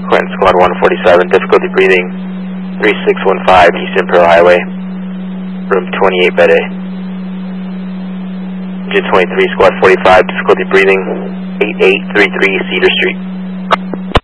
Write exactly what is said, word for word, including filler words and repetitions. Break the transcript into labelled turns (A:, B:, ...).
A: Quentin Squad one forty-seven, difficulty breathing, three six one five East Imperial Highway, room twenty-eight, bed A. Engine twenty-three, Squad forty-five, difficulty breathing, eight eight three three Cedar Street.